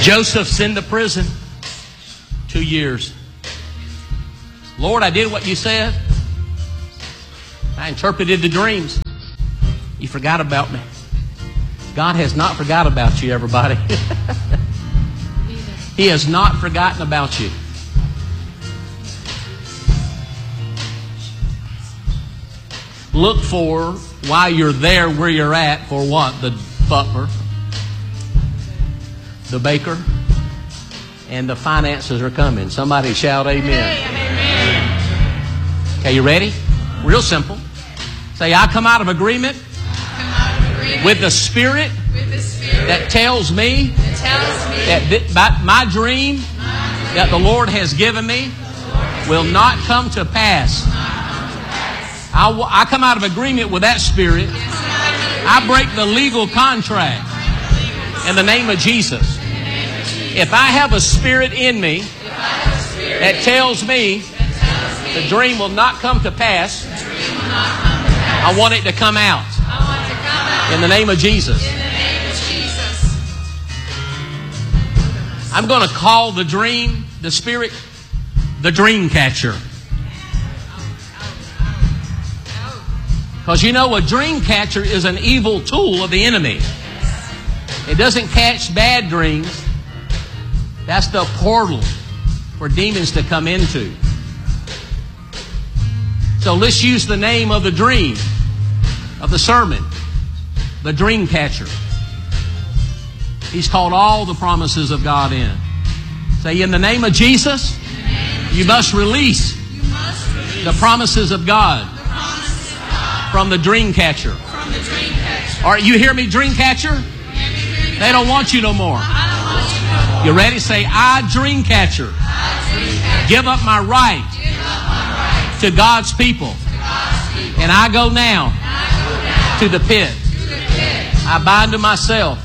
Joseph's in the prison. 2 years. Lord, I did what you said. I interpreted the dreams. You forgot about me. God has not forgot about you, everybody. He has not forgotten about you. Look for, while you're there where you're at, for what? The butler, the baker, and the finances are coming. Somebody shout amen. Amen. Okay, you ready? Real simple. Say, I come out of agreement with the Spirit that tells me that my dream that the Lord has given me will not come to pass. I come out of agreement with that Spirit. I break the legal contract in the name of Jesus. If I have a spirit in me that tells me the dream will not come to pass, I want it to come out in the name of Jesus. I'm going to call the dream, the spirit, the dream catcher. Because you know, a dream catcher is an evil tool of the enemy. It doesn't catch bad dreams. That's the portal for demons to come into. So let's use the name of the dream, of the sermon, the dream catcher. He's called all the promises of God in. Say, in the name of Jesus, you must release the promises of God from the dream catcher. All right, you hear me, dream catcher? They don't want you no more. You ready? Say, I, dream catcher, give up my right to God's people. And I go now to the pit. I bind to myself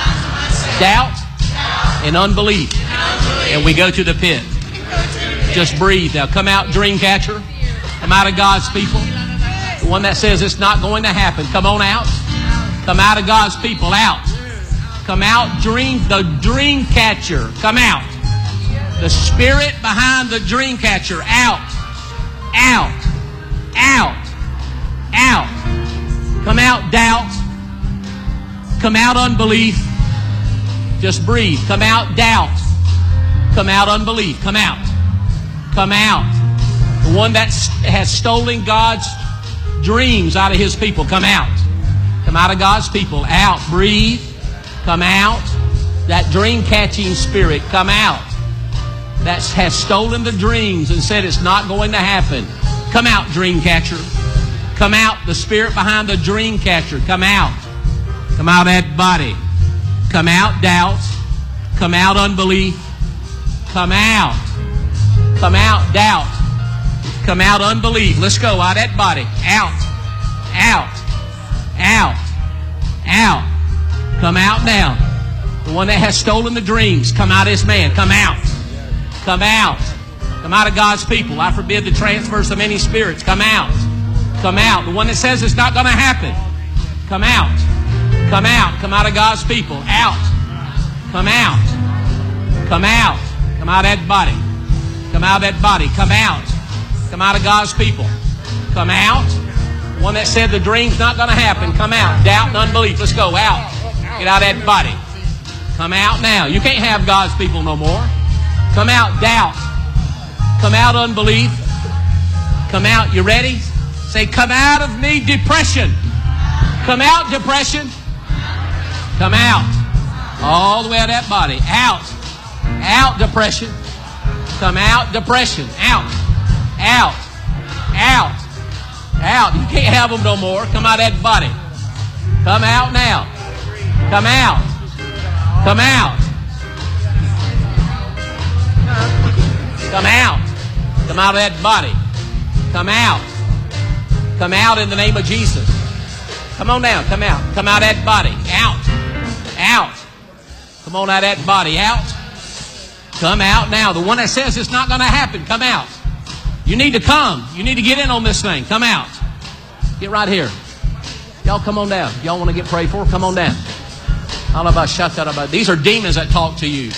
doubt and unbelief. And we go to the pit. Just breathe. Now come out, dream catcher. Come out of God's people. The one that says it's not going to happen. Come on out. Come out of God's people. Out. Come out, the dream catcher. Come out. The spirit behind the dream catcher. Out. Out. Out. Out. Come out, doubt. Come out, unbelief. Just breathe. Come out, doubt. Come out, unbelief. Come out. Come out. The one that has stolen God's dreams out of His people. Come out. Come out of God's people. Out. Breathe. Come out. That dream catching spirit. Come out. That has stolen the dreams and said it's not going to happen. Come out, dream catcher. Come out. The spirit behind the dream catcher. Come out. Come out, that body. Come out, doubt. Come out, unbelief. Come out. Come out, doubt. Come out, unbelief. Let's go. Out that body. Out. Out. Out. Out. Come out now. The one that has stolen the dreams. Come out, this man. Come out. Come out. Come out of God's people. I forbid the transfers of any spirits. Come out. Come out. The one that says it's not going to happen. Come out. Come out. Come out of God's people. Out. Come out. Come out. Come out of that body. Come out of that body. Come out. Come out of God's people. Come out. The one that said the dream's not going to happen. Come out. Doubt and unbelief. Let's go. Out. Get out of that body. Come out now. You can't have God's people no more. Come out, doubt. Come out, unbelief. Come out. You ready? Say, come out of me, depression. Come out, depression. Come out. All the way out of that body. Out. Out, depression. Come out, depression. Out. Out. Out. Out. You can't have them no more. Come out of that body. Come out now. Come out. Come out. Come out. Come out of that body. Come out. Come out in the name of Jesus. Come on now. Come out. Come out of that body. Out. Out. Come on out of that body. Out. Come out now. The one that says it's not going to happen. Come out. You need to come. You need to get in on this thing. Come out. Get right here. Y'all come on down. Y'all want to get prayed for? Come on down. These are demons that talk to you.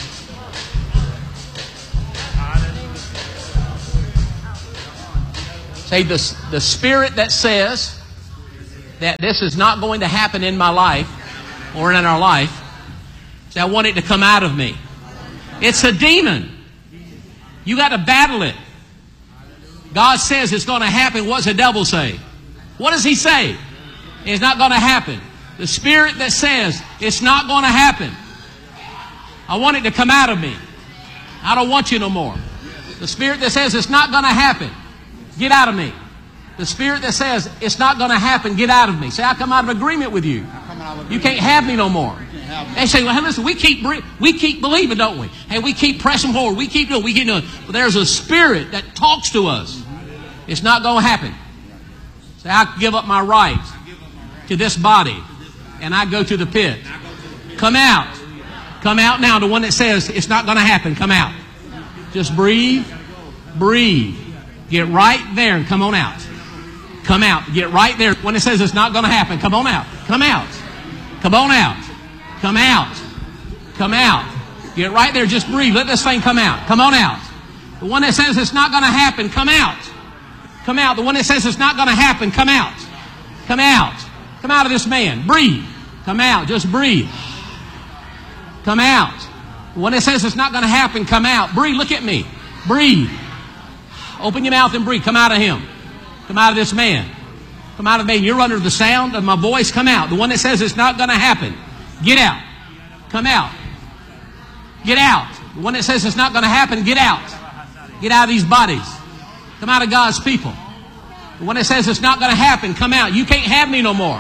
Say, the spirit that says that this is not going to happen in my life or in our life, say, I want it to come out of me. It's a demon. You got to battle it. God says it's going to happen. What does the devil say? What does he say? It's not going to happen. The spirit that says it's not going to happen, I want it to come out of me. I don't want you no more. The spirit that says it's not going to happen, get out of me. The spirit that says it's not going to happen, get out of me. Say, I come out of agreement with you. You can't have me no more. They say, well, hey, listen, we keep believing, don't we? Hey, we keep pressing forward. We keep doing. But there's a spirit that talks to us. It's not going to happen. Say, I give up my right to this body, and I go to the pit. Come out. Come out now. The one that says it's not going to happen, come out. Just breathe. Breathe. Get right there and come on out. Come out. Get right there. When it says it's not going to happen, come on out. Come out. Come on out. Come out. Come out. Get right there. Just breathe. Let this thing come out. Come on out. The one that says it's not going to happen, come out. Come out. The one that says it's not going to happen, come out. Come out. Come out of this man. Breathe. Come out. Just breathe. Come out. The one that says it's not going to happen, come out. Breathe. Look at me. Breathe. Open your mouth and breathe. Come out of him. Come out of this man. Come out of me. You're under the sound of my voice. Come out. The one that says it's not going to happen, get out. Come out. Get out. The one that says it's not going to happen, get out. Get out of these bodies. Come out of God's people. The one that says it's not going to happen, come out. You can't have me no more.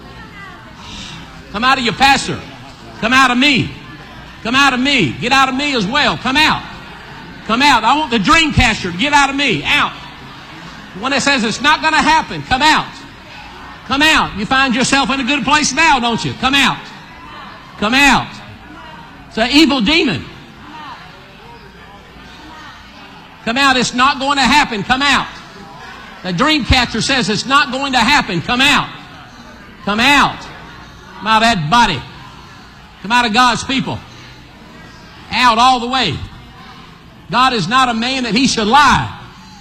Come out of your pastor. Come out of me. Come out of me. Get out of me as well. Come out. Come out. I want the dream catcher to get out of me. Out. The one that says it's not going to happen, come out. Come out. You find yourself in a good place now, don't you? Come out. Come out. It's an evil demon. Come out. It's not going to happen. Come out. The dream catcher says it's not going to happen. Come out. Come out. Come out of that body. Come out of God's people. Out all the way. God is not a man that he should lie.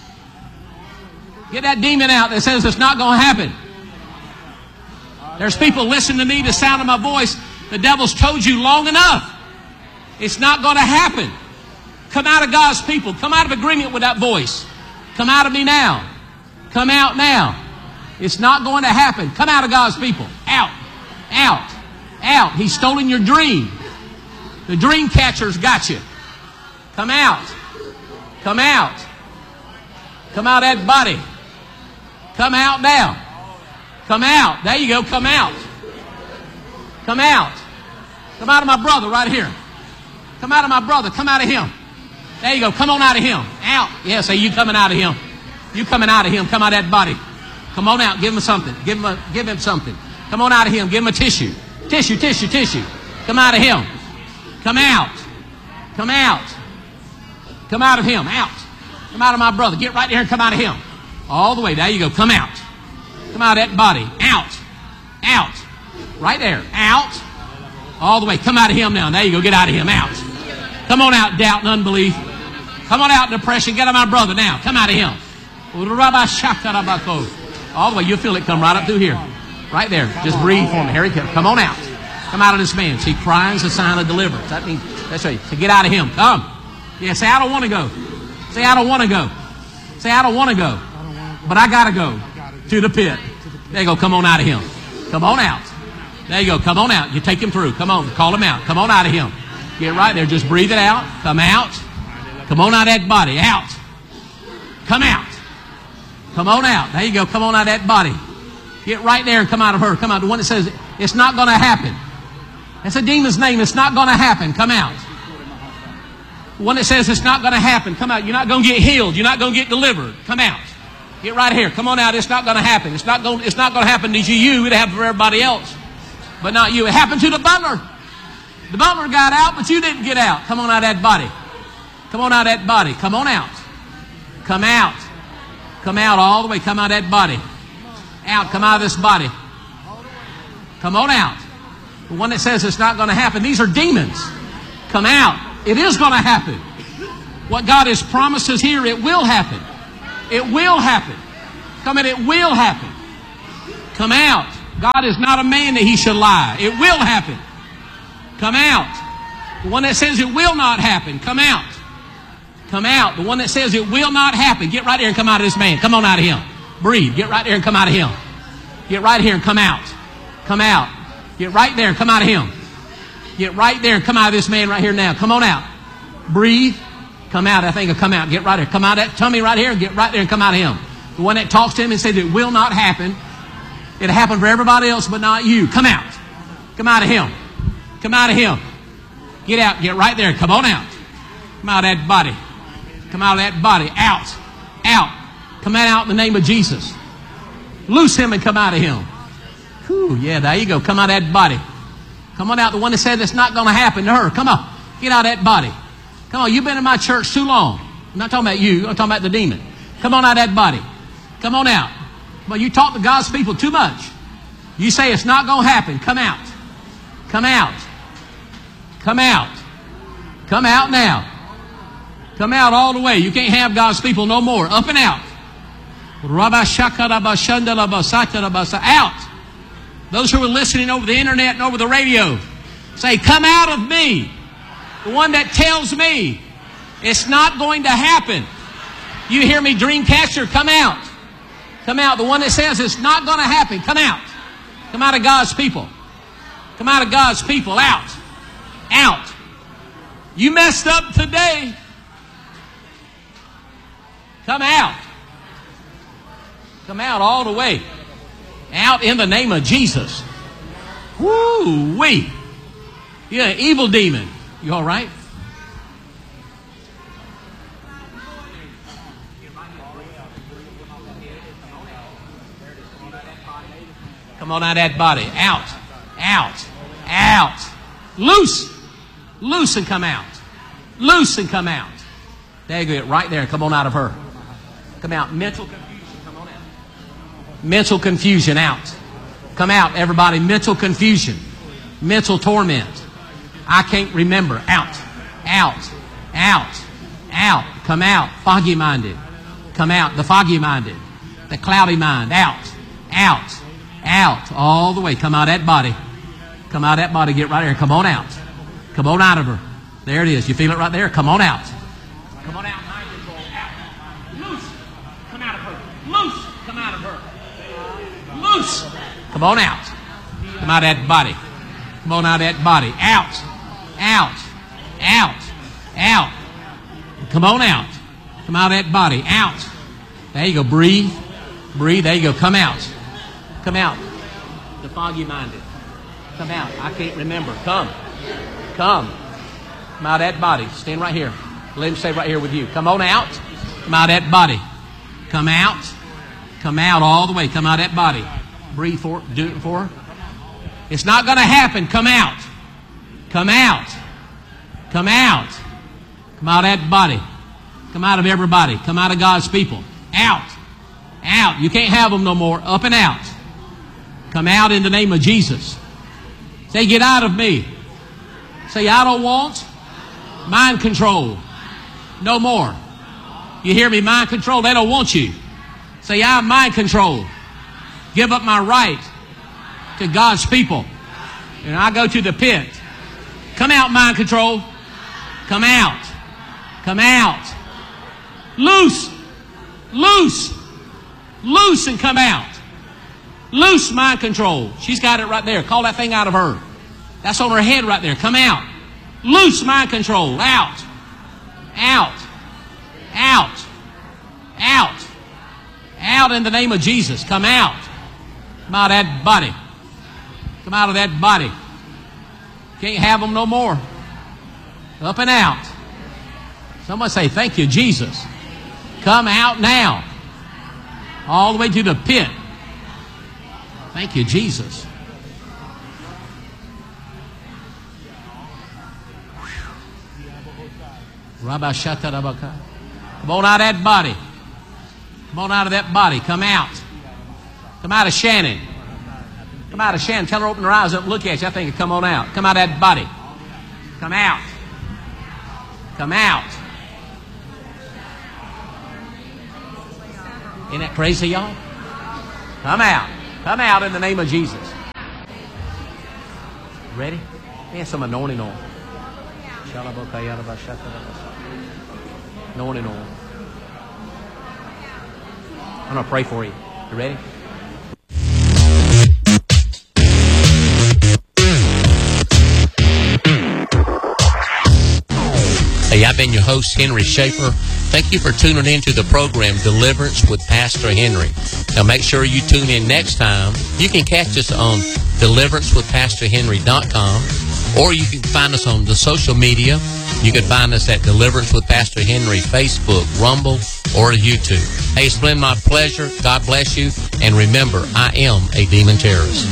Get that demon out that says it's not going to happen. There's people listening to me, the sound of my voice. The devil's told you long enough. It's not going to happen. Come out of God's people. Come out of agreement with that voice. Come out of me now. Come out now. It's not going to happen. Come out of God's people. Out. Out. Out. He's stolen your dream. The dream catcher's got you. Come out. Come out. Come out of that body. Come out now. Come out. There you go. Come out. Come out. Come out of my brother right here. Come out of my brother. Come out of him. There you go. Come on out of him. Out. Yeah, say you coming out of him. You coming out of him. Come out of that body. Come on out. Give him something. Give him something. Come on out of him. Give him a tissue. Tissue, tissue, tissue. Come out of him. Come out. Come out. Come out of him. Out. Come out of my brother. Get right there and come out of him. All the way. There you go. Come out. Come out of that body. Out. Out. Right there. Out. All the way. Come out of him now. There you go. Get out of him. Out. Come on out, doubt and unbelief. Come on out, depression. Get out of my brother now. Come out of him. All the way. You'll feel it come right up through here. Right there. Just breathe for me. Harry, come on out. Come out of this man. See, crying's a sign of deliverance. That means, that's right. So get out of him. Come. Yeah, say, I don't want to go. Say, I don't want to go. Say, I don't want to go. But I got to go to the pit. There you go. Come on out of him. Come on out. There you go. Come on out. You take him through. Come on. Call him out. Come on out of him. Get right there. Just breathe it out. Come out. Come on out of that body. Out. Come out. Come on out. There you go. Come on out of that body. Get right there and come out of her. Come out. The one that says it's not going to happen. That's a demon's name. It's not going to happen. Come out. The one that says it's not going to happen. Come out. You're not going to get healed. You're not going to get delivered. Come out. Get right here. Come on out. It's not going to happen. It's not going to happen to you. It happened for everybody else. But not you. It happened to the butler. The butler got out, but you didn't get out. Come on out of that body. Come on out of that body. Come on out. Come out. Come out all the way. Come out of that body. Out. Come out of this body. Come on out. The one that says it's not going to happen. These are demons. Come out. It is going to happen. What God has promised us here, it will happen. It will happen. Come on, it will happen. Come out. God is not a man that He should lie. It will happen. Come out. The one that says it will not happen, come out. Come out. The one that says it will not happen, get right there and come out of this man. Come on out of him. Breathe. Get right there and come out of him. Get right here and come out. Come out. Get right there and come out of him. Get right there and come out of this man right here now. Come on out. Breathe. Come out. I think I'll come out. Get right there. Come out of that tummy right here and get right there and come out of him. The one that talks to him and says it will not happen. It'll happen for everybody else but not you. Come out. Come out of him. Come out of him. Get out. Get right there. Come on out. Come out of that body. Come out of that body. Out. Out. Come out in the name of Jesus. Loose him and come out of him. Whew, yeah, there you go. Come out of that body. Come on out. The one that said it's not going to happen to her. Come on. Get out of that body. Come on. You've been in my church too long. I'm not talking about you. I'm talking about the demon. Come on out of that body. Come on out. Well, you talk to God's people too much. You say it's not going to happen. Come out. Come out. Come out. Come out now. Come out all the way. You can't have God's people no more. Up and out. Out. Those who are listening over the internet and over the radio, say, come out of me. The one that tells me it's not going to happen. You hear me, dream catcher? Come out. Come out. The one that says it's not going to happen. Come out. Come out of God's people. Come out of God's people. Out. Out. You messed up today. Come out. Come out all the way. Out in the name of Jesus. Woo-wee. You're an evil demon. You all right? Come on out of that body. Out. Out. Out. Loose. Loose and come out. Loose and come out. There you go. Right there. Come on out of her. Come out. Mental confusion. Come on out. Mental confusion. Out. Come out, everybody. Mental confusion. Mental torment. I can't remember. Out. Out. Out. Out. Come out. Foggy minded. Come out. The foggy minded. The cloudy mind. Out. Out. Out. All the way. Come out of that body. Come out of that body. Get right there. Come on out. Come on out of her. There it is. You feel it right there? Come on out. Come on out. Mind control. Out. Loose. Come out of her. Loose. Come out of her. Loose. Come on out. Come out of that body. Come on out of that body. Out. Out. Out. Out. Come on out. Come out of that body. Out. There you go. Breathe. Breathe. There you go. Come out. Come out. The foggy minded. Come out. I can't remember. Come. Come. Come out of that body. Stand right here. Let him stay right here with you. Come on out. Come out of that body. Come out. Come out all the way. Come out of that body. Breathe for it. Do it for her. It's not going to happen. Come out. Come out. Come out. Come out of that body. Come out of everybody. Come out of God's people. Out. Out. You can't have them no more. Up and out. Come out in the name of Jesus. Say, get out of me. Say, I don't want mind control. No more. You hear me? Mind control. They don't want you. Say, I'm mind control. Give up my right to God's people. And I go to the pit. Come out, mind control. Come out. Come out. Loose. Loose. Loose and come out. Loose mind control. She's got it right there. Call that thing out of her. That's on her head right there. Come out. Loose mind control. Out. Out. Out. Out. Out in the name of Jesus. Come out. Come out of that body. Come out of that body. Can't have them no more. Up and out. Someone say, thank you, Jesus. Come out now. All the way to the pit. Thank you, Jesus. Come on out of that body. Come on out of that body. Come out. Come out of Shannon. Come out of Shannon. Tell her open her eyes up and look at you. I think come on out. Come out of that body. Come out. Come out. Isn't that crazy, y'all? Come out. Come out in the name of Jesus. Ready? Man, some anointing oil. Anointing oil. I'm going to pray for you. You ready? Hey, I've been your host, Henry Schaefer. Thank you for tuning in to the program Deliverance with Pastor Henry. Now make sure you tune in next time. You can catch us on deliveраncewithpastorhenry.com, or you can find us on the social media. You can find us at Deliverance with Pastor Henry, Facebook, Rumble, or YouTube. Hey, it's been my pleasure. God bless you. And remember, I am a demon terrorist.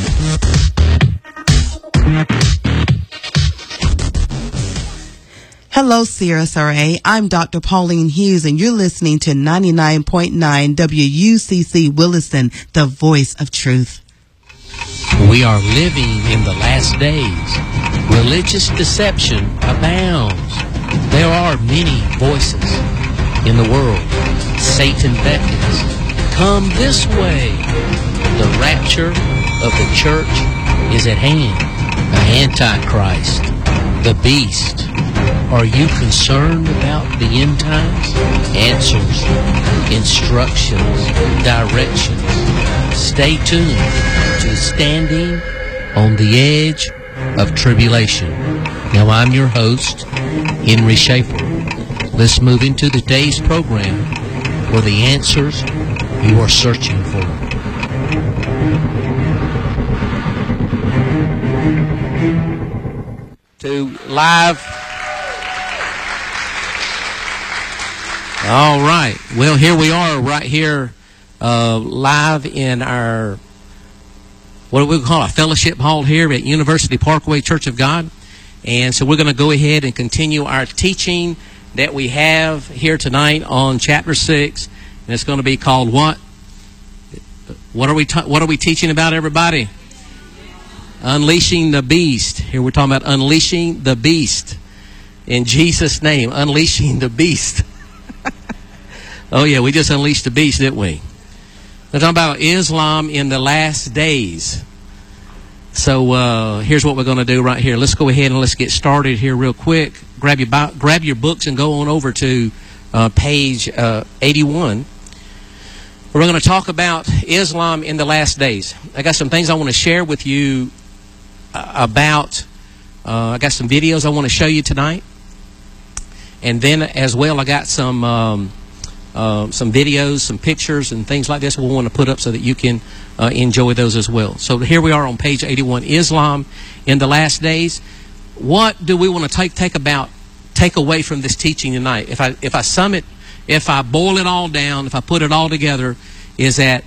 Hello, CSRA. I'm Dr. Pauline Hughes, and you're listening to 99.9 WUCC Williston, the voice of truth. We are living in the last days. Religious deception abounds. There are many voices in the world. Satan beckons, come this way. The rapture of the church is at hand. The Antichrist, the beast. Are you concerned about the end times? Answers, instructions, directions. Stay tuned to Standing on the Edge of Tribulation. Now, I'm your host, Henry Schaefer. Let's move into today's program for the answers you are searching for. To live. All right. Well, here we are right here live in our, what do we call it, a fellowship hall here at University Parkway Church of God. And so we're going to go ahead and continue our teaching that we have here tonight on chapter 6. And it's going to be called what? What are we teaching about, everybody? Unleashing the beast. Here we're talking about unleashing the beast. In Jesus' name, unleashing the beast. Oh, yeah, we just unleashed the beast, didn't we? We're talking about Islam in the last days. So here's what we're going to do right here. Let's go ahead and let's get started here real quick. Grab your books and go on over to page 81. We're going to talk about Islam in the last days. I got some things I want to share with you about. I got some videos I want to show you tonight. And then as well, I got some videos, some pictures, and things like this we want to put up so that you can enjoy those as well. So here we are on page 81, Islam in the last days. What do we want to take away from this teaching tonight? If I sum it, if I boil it all down, if I put it all together, is that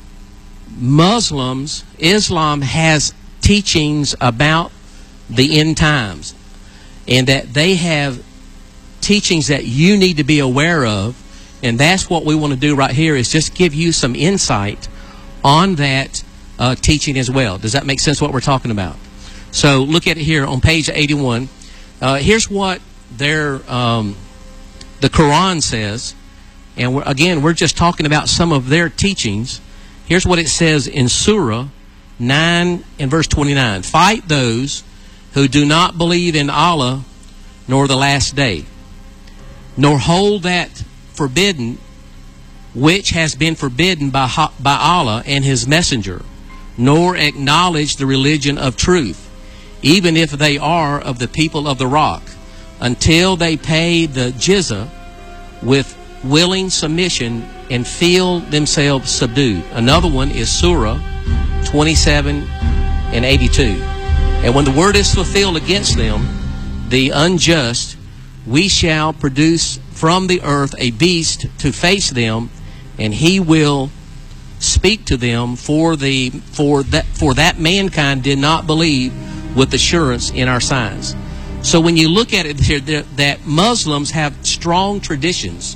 Islam has teachings about the end times, and that they have teachings that you need to be aware of. And that's what we want to do right here, is just give you some insight on that teaching as well. Does that make sense what we're talking about? So look at it here on page 81. Here's what the Quran says. And we're just talking about some of their teachings. Here's what it says in Surah 9 and verse 29. Fight those who do not believe in Allah nor the last day, nor hold that forbidden which has been forbidden by Allah and His Messenger, nor acknowledge the religion of truth, even if they are of the people of the rock, until they pay the jizya with willing submission and feel themselves subdued. Another one is Surah 27 and 82. And when the word is fulfilled against them, the unjust, we shall produce from the earth a beast to face them, and he will speak to them, for that mankind did not believe with assurance in our signs. So when you look at it here, that Muslims have strong traditions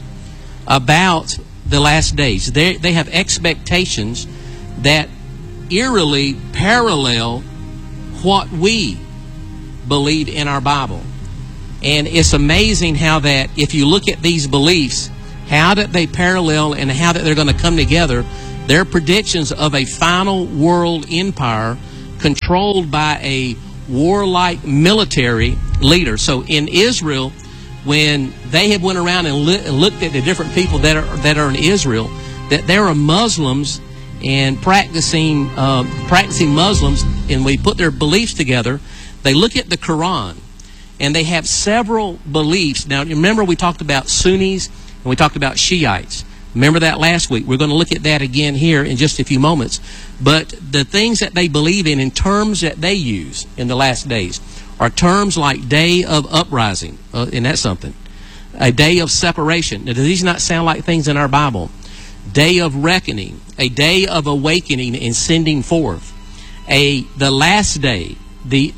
about the last days. They have expectations that eerily parallel what we believe in our Bible. And it's amazing how that if you look at these beliefs, how that they parallel and how that they're going to come together, they're predictions of a final world empire controlled by a warlike military leader. So in Israel, when they have went around and looked at the different people that are in Israel, that there are Muslims and practicing Muslims, and we put their beliefs together. They look at the Quran, and they have several beliefs. Now, remember we talked about Sunnis and we talked about Shiites. Remember that last week. We're going to look at that again here in just a few moments. But the things that they believe in terms that they use in the last days, are terms like day of uprising, and that's something. A day of separation. Now, do these not sound like things in our Bible? Day of reckoning, a day of awakening and sending forth, the last day, the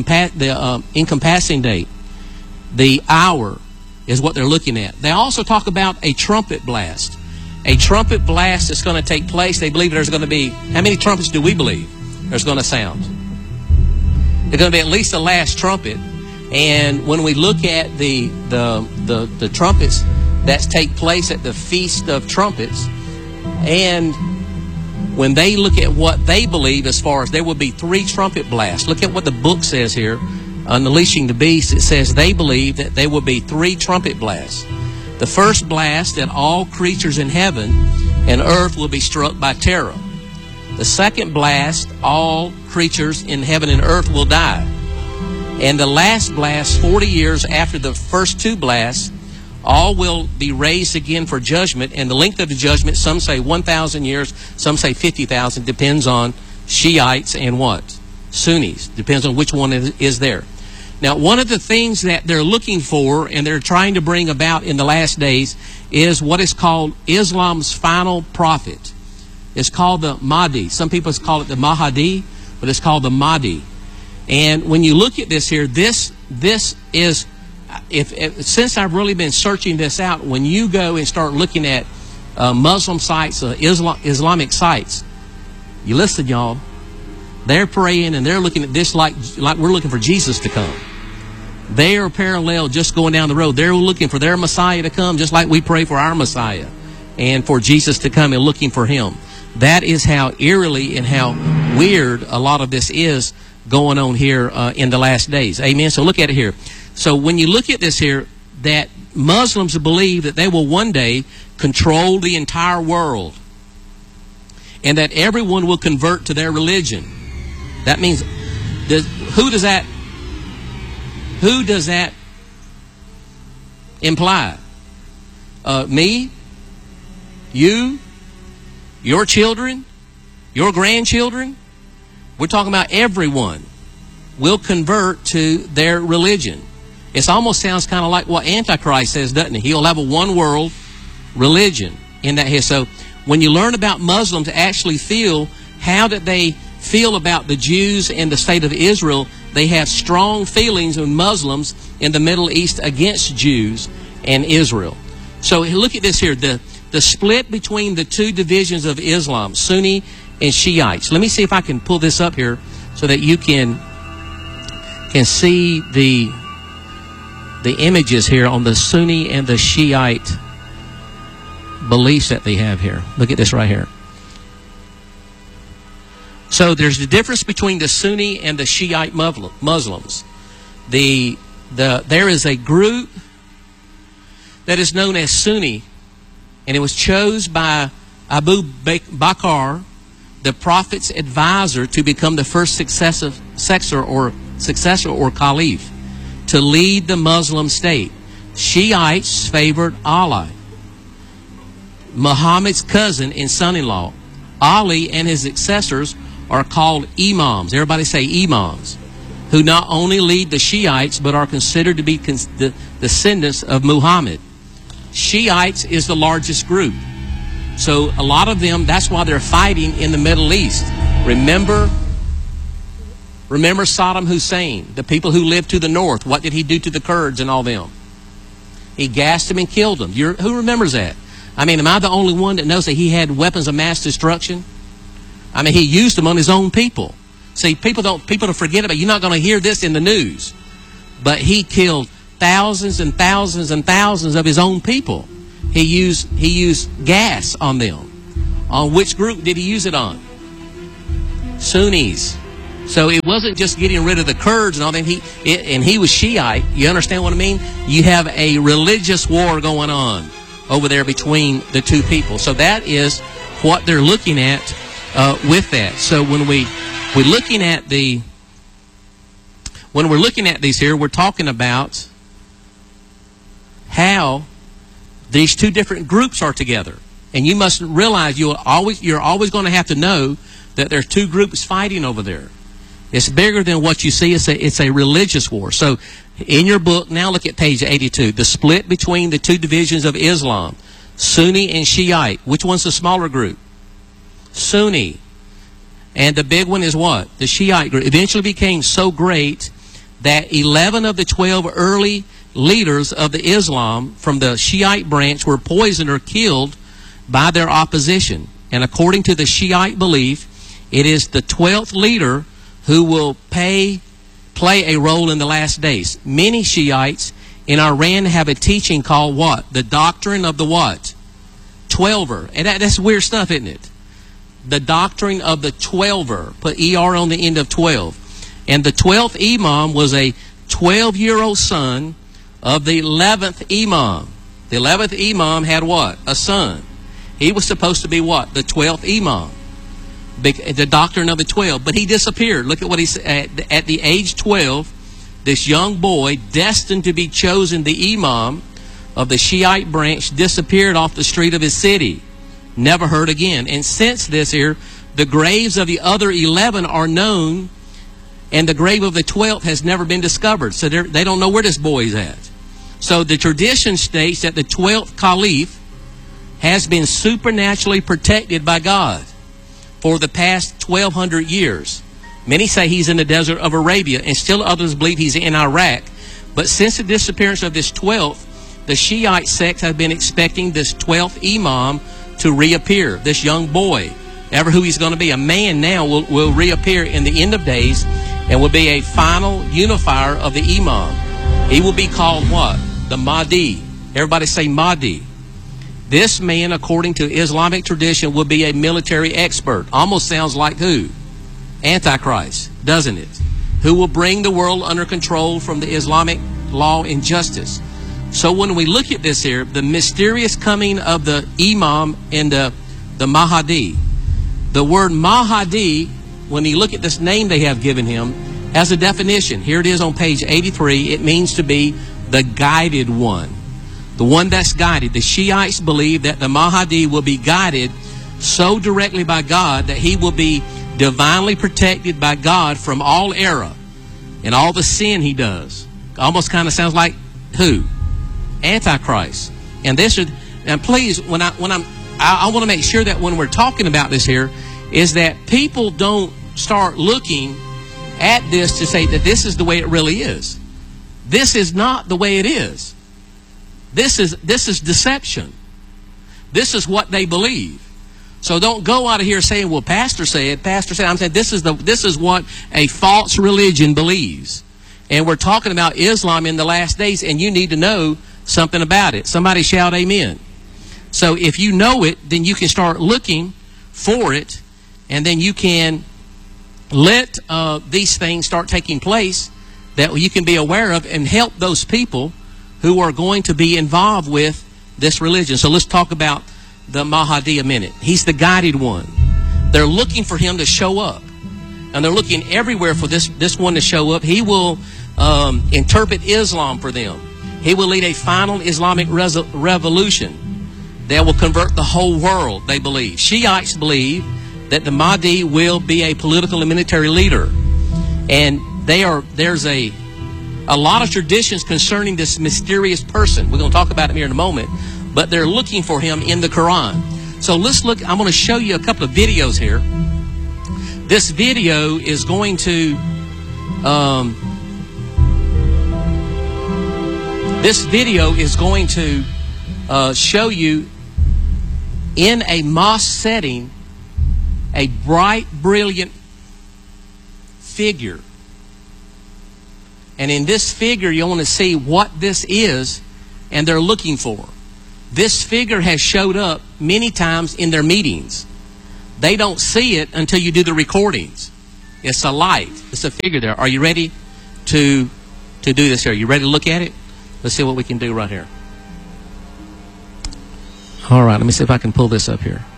encompassing date, the hour is what they're looking at. They also talk about a trumpet blast. A trumpet blast is going to take place. They believe there's going to be, how many trumpets do we believe there's going to sound? There's going to be at least the last trumpet. And when we look at the trumpets that take place at the Feast of Trumpets, and when they look at what they believe as far as there will be 3 trumpet blasts. Look at what the book says here. Unleashing the Beast, it says they believe that there will be 3 trumpet blasts. The first blast, that all creatures in heaven and earth will be struck by terror. The second blast, all creatures in heaven and earth will die. And the last blast, 40 years after the first 2 blasts, all will be raised again for judgment. And the length of the judgment, some say 1,000 years, some say 50,000, depends on Shiites and what? Sunnis. Depends on which one is there. Now, one of the things that they're looking for and they're trying to bring about in the last days is what is called Islam's final prophet. It's called the Mahdi. Some people call it the Mahdi, but it's called the Mahdi. And when you look at this here, this is, since I've really been searching this out, when you go and start looking at Muslim sites, Islamic sites, you listen, y'all, they're praying and they're looking at this like we're looking for Jesus to come. They are parallel just going down the road. They're looking for their Messiah to come just like we pray for our Messiah and for Jesus to come and looking for Him. That is how eerily and how weird a lot of this is going on here in the last days. Amen. So look at it here. So when you look at this here, that Muslims believe that they will one day control the entire world and that everyone will convert to their religion. That means, who does that imply? Me? You? Your children? Your grandchildren? We're talking about everyone will convert to their religion. It almost sounds kind of like what Antichrist says, doesn't it? He'll have a one world religion in that here. So when you learn about Muslims, actually feel how did they feel about the Jews and the state of Israel, they have strong feelings of Muslims in the Middle East against Jews and Israel. So look at this here, the split between the 2 divisions of Islam, Sunni and Shiites. Let me see if I can pull this up here so that you can see the images here on the Sunni and the Shiite beliefs that they have here. Look at this right here. So there's the difference between the Sunni and the Shiite Muslims. There is a group that is known as Sunni, and it was chosen by Abu Bakr, the Prophet's advisor, to become the first successor or caliph to lead the Muslim state. Shiites favored Ali, Muhammad's cousin and son-in-law. Ali and his successors are called imams. Everybody say imams, who not only lead the Shiites but are considered to be the descendants of Muhammad. Shiites is the largest group. So a lot of them, that's why they're fighting in the Middle East. Remember Saddam Hussein, the people who lived to the north. What did he do to the Kurds and all them? He gassed them and killed them. Who remembers that? I mean, am I the only one that knows that he had weapons of mass destruction? I mean, he used them on his own people. See, people don't forget about it. You're not going to hear this in the news. But he killed thousands and thousands and thousands of his own people. He used gas on them. On which group did he use it on? Sunnis. So it wasn't just getting rid of the Kurds and all that. He was Shiite. You understand what I mean? You have a religious war going on over there between the two people. So that is what they're looking at with that. So when we're looking at these here, we're talking about how these two different groups are together. And you must realize you're always going to have to know that there's two groups fighting over there. It's bigger than what you see. It's a religious war. So in your book, now look at page 82, the split between the two divisions of Islam, Sunni and Shiite. Which one's the smaller group? Sunni. And the big one is what? The Shiite group. Eventually became so great that 11 of the 12 early leaders of the Islam from the Shiite branch were poisoned or killed by their opposition. And according to the Shiite belief, it is the 12th leader who will play a role in the last days. Many Shiites in Iran have a teaching called what? The doctrine of the what? Twelver. And that's weird stuff, isn't it? The doctrine of the Twelver. Put ER on the end of 12. And the 12th Imam was a 12-year-old son of the 11th Imam. The 11th Imam had what? A son. He was supposed to be what? The 12th Imam. The doctrine of the 12. But he disappeared. Look at what he said. At the age 12, this young boy, destined to be chosen the Imam of the Shiite branch, disappeared off the street of his city. Never heard again. And since this here, the graves of the other 11 are known, and the grave of the 12th has never been discovered. So they don't know where this boy is at. So the tradition states that the 12th Caliph has been supernaturally protected by God for the past 1,200 years. Many say he's in the desert of Arabia, and still others believe he's in Iraq. But since the disappearance of this 12th, the Shiite sects have been expecting this 12th Imam to reappear. This young boy, ever who he's going to be, a man now, will reappear in the end of days and will be a final unifier of the Imam. He will be called what? The Mahdi. Everybody say Mahdi. This man, according to Islamic tradition, will be a military expert. Almost sounds like who? Antichrist, doesn't it? Who will bring the world under control from the Islamic law and justice. So when we look at this here, the mysterious coming of the Imam and the Mahdi, the word Mahdi, when you look at this name they have given him, has a definition. Here it is on page 83. It means to be the guided one. The one that's guided. The Shiites believe that the Mahdi will be guided so directly by God that he will be divinely protected by God from all error and all the sin he does. Almost kind of sounds like who? Antichrist. And please, I want to make sure that when we're talking about this here, is that people don't start looking at this to say that this is the way it really is. This is not the way it is. This is deception. This is what they believe. So don't go out of here saying, well, Pastor said. I'm saying this is what a false religion believes. And we're talking about Islam in the last days, and you need to know something about it. Somebody shout amen. So if you know it, then you can start looking for it, and then you can let these things start taking place that you can be aware of and help those people who are going to be involved with this religion. So let's talk about the Mahdi a minute. He's the guided one. They're looking for him to show up. And they're looking everywhere for this one to show up. He will interpret Islam for them. He will lead a final Islamic revolution that will convert the whole world, they believe. Shiites believe that the Mahdi will be a political and military leader. And there's a lot of traditions concerning this mysterious person. We're going to talk about him here in a moment. But they're looking for him in the Quran. So let's look. I'm going to show you a couple of videos here. This video is going to show you in a mosque setting a bright, brilliant figure. And in this figure, you want to see what this is and they're looking for. This figure has showed up many times in their meetings. They don't see it until you do the recordings. It's a light. It's a figure there. Are you ready to do this here? You ready to look at it? Let's see what we can do right here. All right, let me see if I can pull this up here.